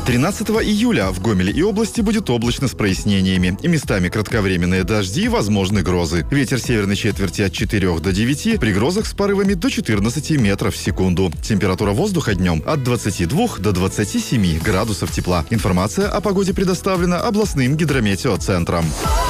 13 июля в Гомеле и области будет облачно с прояснениями. И местами кратковременные дожди, возможны грозы. Ветер северной четверти от 4 до 9, при грозах с порывами до 14 метров в секунду. Температура воздуха днем от 22 до 27 градусов тепла. Информация о погоде предоставлена областным гидрометеоцентром.